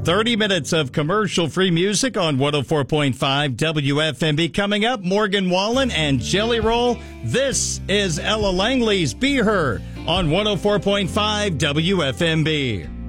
30 minutes of commercial-free music on 104.5 WFMB. Coming up, Morgan Wallen and Jelly Roll. This is Ella Langley's Be Her on 104.5 WFMB.